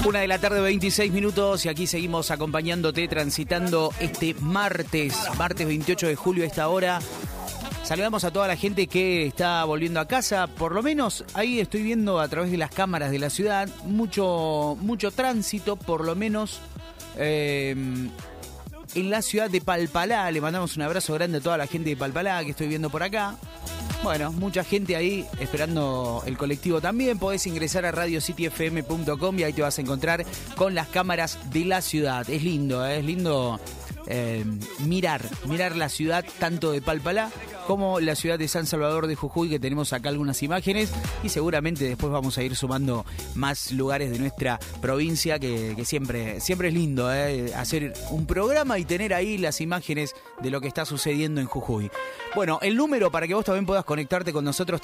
1:26 p.m. y aquí seguimos acompañándote, transitando este martes 28 de julio a esta hora. Saludamos a toda la gente que está volviendo a casa, por lo menos ahí estoy viendo a través de las cámaras de la ciudad, mucho tránsito, por lo menos en la ciudad de Palpalá. Le mandamos un abrazo grande a toda la gente de Palpalá que estoy viendo por acá. Bueno, mucha gente ahí esperando el colectivo también. Podés ingresar a radiocityfm.com y ahí te vas a encontrar con las cámaras de la ciudad. Es lindo mirar la ciudad tanto de Palpalá como la ciudad de San Salvador de Jujuy, que tenemos acá algunas imágenes y seguramente después vamos a ir sumando más lugares de nuestra provincia, que siempre es lindo hacer un programa y tener ahí las imágenes de lo que está sucediendo en Jujuy. Bueno, el número para que vos también puedas conectarte con nosotros,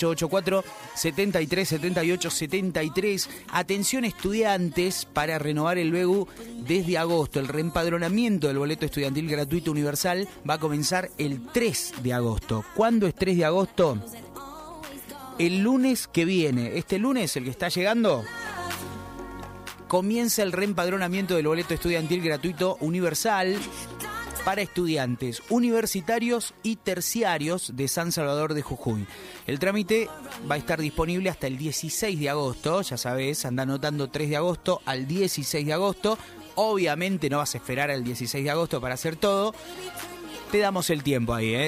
3884-737873. Atención estudiantes, para renovar el BEU desde agosto. El reempadronamiento del boleto estudiantil gratuito universal va a comenzar el 3 de agosto. ¿Cuándo es 3 de agosto? El lunes que viene. Este lunes, el que está llegando, comienza el reempadronamiento del boleto estudiantil gratuito universal para estudiantes universitarios y terciarios de San Salvador de Jujuy. El trámite va a estar disponible hasta el 16 de agosto, ya sabes, anda anotando 3 de agosto al 16 de agosto. Obviamente no vas a esperar al 16 de agosto para hacer todo. Te damos el tiempo ahí,